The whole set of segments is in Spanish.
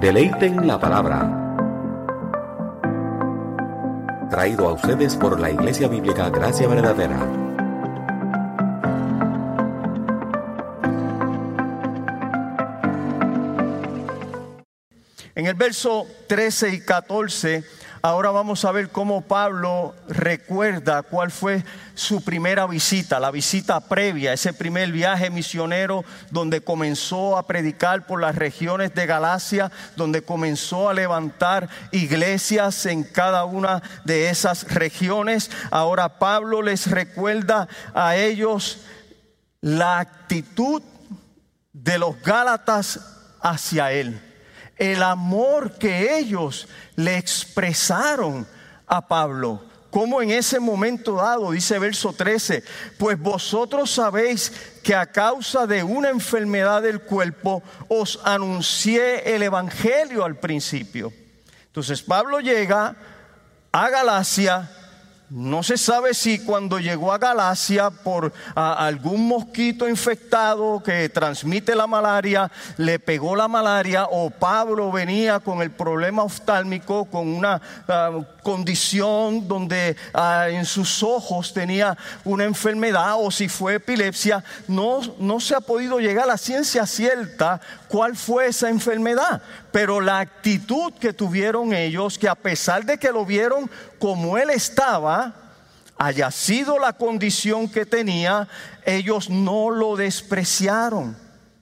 Deleiten la palabra. Traído a ustedes por la Iglesia Bíblica Gracia Verdadera. En el verso 13 y 14, ahora vamos a ver cómo Pablo recuerda cuál fue su primera visita, la visita previa, ese primer viaje misionero donde comenzó a predicar por las regiones de Galacia, donde comenzó a levantar iglesias en cada una de esas regiones. Ahora Pablo les recuerda a ellos la actitud de los Gálatas hacia él. El amor que ellos le expresaron a Pablo. Como en ese momento dado, dice verso 13, pues vosotros sabéis que a causa de una enfermedad del cuerpo os anuncié el evangelio al principio. Entonces Pablo llega a Galacia. No se sabe si cuando llegó a Galacia por algún mosquito infectado que transmite la malaria, le pegó la malaria, o Pablo venía con el problema oftálmico, con una condición donde en sus ojos tenía una enfermedad, o si fue epilepsia. No se ha podido llegar a la ciencia cierta cuál fue esa enfermedad, pero la actitud que tuvieron ellos, que a pesar de que lo vieron como él estaba, haya sido la condición que tenía, ellos no lo despreciaron.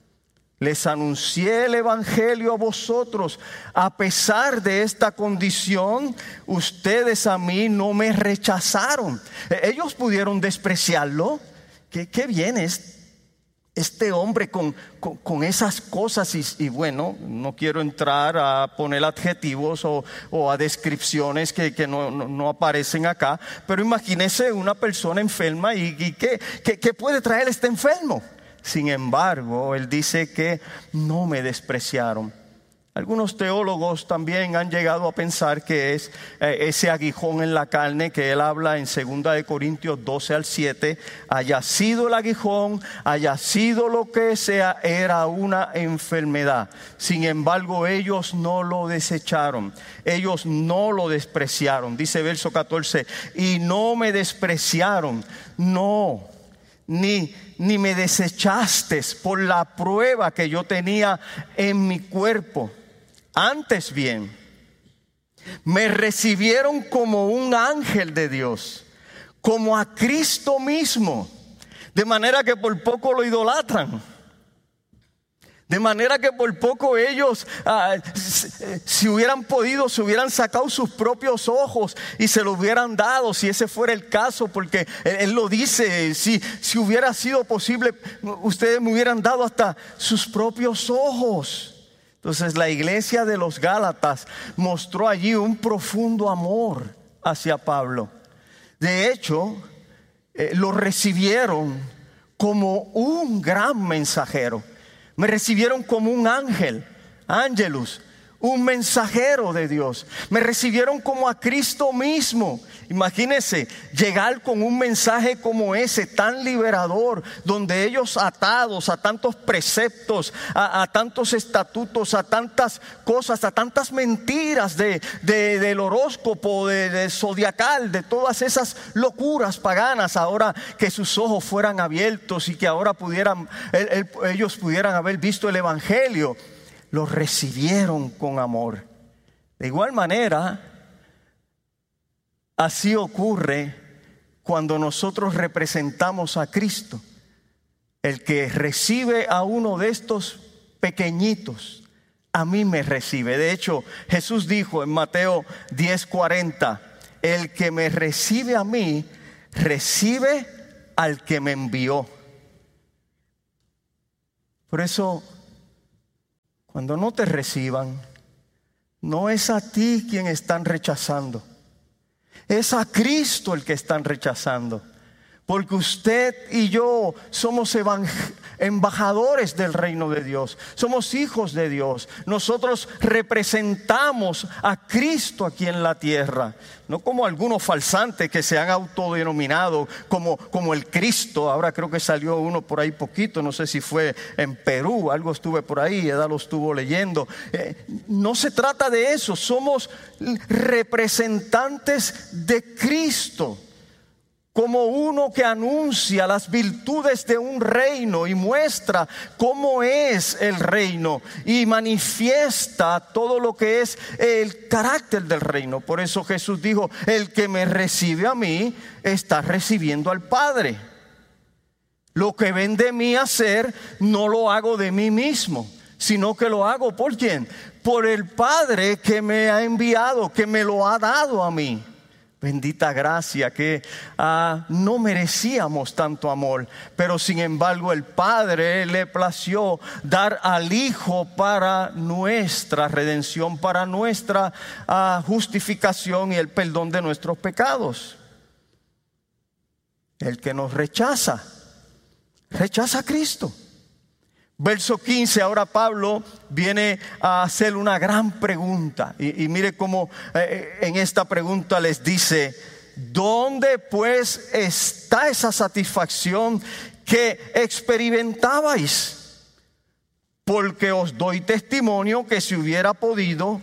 Les anuncié el evangelio a vosotros. A pesar de esta condición, ustedes a mí no me rechazaron. Ellos pudieron despreciarlo. ¿Qué bien es este hombre con esas cosas? Y bueno, no quiero entrar a poner adjetivos o a descripciones que no aparecen acá, pero imagínese una persona enferma y ¿qué puede traer este enfermo? Sin embargo, él dice que no me despreciaron. Algunos teólogos también han llegado a pensar que es ese aguijón en la carne que él habla en 2 Corintios 12 al 7, haya sido el aguijón, haya sido lo que sea, era una enfermedad. Sin embargo, ellos no lo desecharon, ellos no lo despreciaron. Dice verso 14, y no me despreciaron, no, ni me desechaste por la prueba que yo tenía en mi cuerpo. Antes bien, me recibieron como un ángel de Dios, como a Cristo mismo, de manera que por poco lo idolatran. De manera que por poco ellos, si hubieran podido, se hubieran sacado sus propios ojos y se lo hubieran dado, si ese fuera el caso, porque él lo dice, si hubiera sido posible, ustedes me hubieran dado hasta sus propios ojos. Entonces la iglesia de los Gálatas mostró allí un profundo amor hacia Pablo. De hecho, lo recibieron como un gran mensajero. Me recibieron como un ángel, ángelus, un mensajero de Dios. Me recibieron como a Cristo mismo. Imagínense llegar con un mensaje como ese, tan liberador, donde ellos atados a tantos preceptos, a tantos estatutos, a tantas cosas, a tantas mentiras del horóscopo, de zodiacal, de todas esas locuras paganas, ahora que sus ojos fueran abiertos y que ahora ellos pudieran haber visto el evangelio, los recibieron con amor. De igual manera, así ocurre cuando nosotros representamos a Cristo. El que recibe a uno de estos pequeñitos, a mí me recibe. De hecho, Jesús dijo en Mateo 10:40, el que me recibe a mí, recibe al que me envió. Por eso, cuando no te reciban, no es a ti quien están rechazando. Es a Cristo el que están rechazando. Porque usted y yo somos embajadores del reino de Dios. Somos hijos de Dios. Nosotros representamos a Cristo aquí en la tierra. No como algunos falsantes que se han autodenominado como el Cristo. Ahora creo que salió uno por ahí poquito. No sé si fue en Perú. Algo estuve por ahí. Eda lo estuvo leyendo. No se trata de eso. Somos representantes de Cristo. Como uno que anuncia las virtudes de un reino y muestra cómo es el reino y manifiesta todo lo que es el carácter del reino. Por eso Jesús dijo: el que me recibe a mí está recibiendo al Padre. Lo que ven de mí hacer no lo hago de mí mismo, sino que lo hago ¿por quién? Por el Padre que me ha enviado, que me lo ha dado a mí. Bendita gracia que no merecíamos tanto amor, pero sin embargo el Padre le plació dar al Hijo para nuestra redención, para nuestra justificación y el perdón de nuestros pecados. El que nos rechaza a Cristo. Verso 15, ahora Pablo viene a hacer una gran pregunta. Y mire cómo en esta pregunta les dice: ¿dónde pues está esa satisfacción que experimentabais? Porque os doy testimonio que si hubiera podido,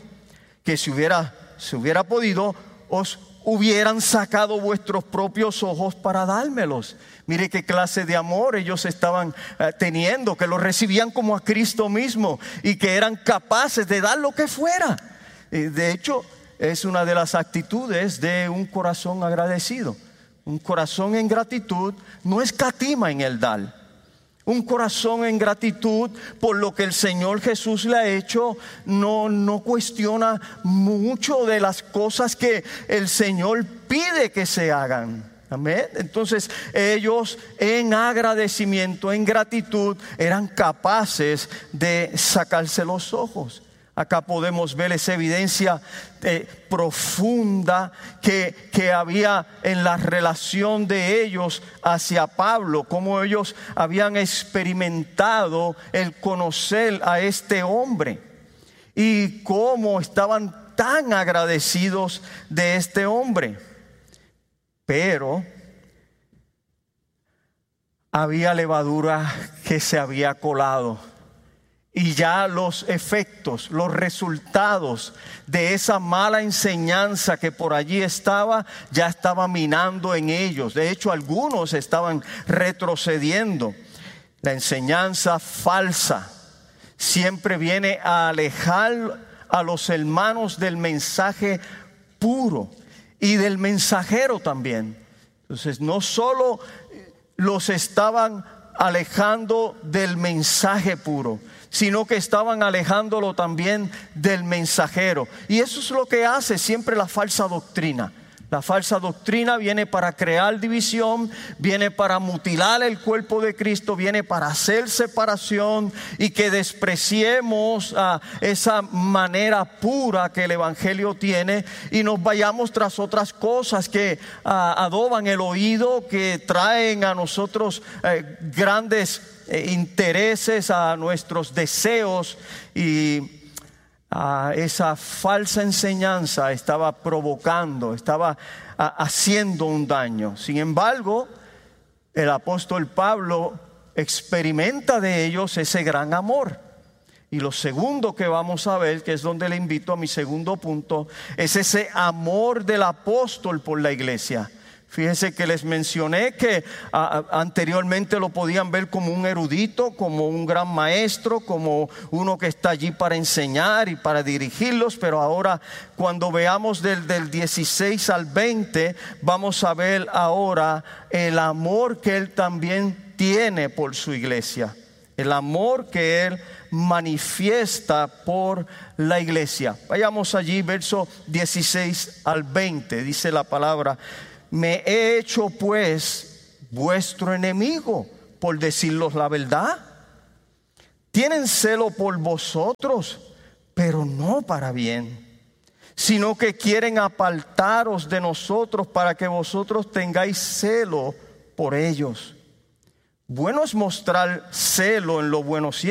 os hubieran sacado vuestros propios ojos para dármelos. Mire qué clase de amor ellos estaban teniendo, que lo recibían como a Cristo mismo y que eran capaces de dar lo que fuera. De hecho, es una de las actitudes de un corazón agradecido. Un corazón en gratitud no escatima en el dar. Un corazón en gratitud por lo que el Señor Jesús le ha hecho no cuestiona mucho de las cosas que el Señor pide que se hagan. Amén. Entonces ellos en agradecimiento, en gratitud, eran capaces de sacarse los ojos. Acá podemos ver esa evidencia profunda que había en la relación de ellos hacia Pablo, cómo ellos habían experimentado el conocer a este hombre y cómo estaban tan agradecidos de este hombre. Pero había levadura que se había colado y ya los efectos, los resultados de esa mala enseñanza que por allí estaba, ya estaba minando en ellos. De hecho, algunos estaban retrocediendo. La enseñanza falsa siempre viene a alejar a los hermanos del mensaje puro y del mensajero también. Entonces no solo los estaban alejando del mensaje puro, sino que estaban alejándolo también del mensajero. Y eso es lo que hace siempre la falsa doctrina. La falsa doctrina viene para crear división, viene para mutilar el cuerpo de Cristo, viene para hacer separación y que despreciemos esa manera pura que el Evangelio tiene y nos vayamos tras otras cosas que adoban el oído, que traen a nosotros grandes intereses, a nuestros deseos, y esa falsa enseñanza estaba provocando, estaba haciendo un daño. Sin embargo, el apóstol Pablo experimenta de ellos ese gran amor. Y lo segundo que vamos a ver, que es donde le invito a mi segundo punto, es ese amor del apóstol por la iglesia. Fíjense que les mencioné que anteriormente lo podían ver como un erudito, como un gran maestro, como uno que está allí para enseñar y para dirigirlos. Pero ahora, cuando veamos del 16 al 20, vamos a ver ahora el amor que él también tiene por su iglesia. El amor que él manifiesta por la iglesia. Vayamos allí, verso 16 al 20, dice la palabra: me he hecho pues vuestro enemigo por deciros la verdad. Tienen celo por vosotros, pero no para bien, sino que quieren apartaros de nosotros para que vosotros tengáis celo por ellos. Bueno es mostrar celo en lo bueno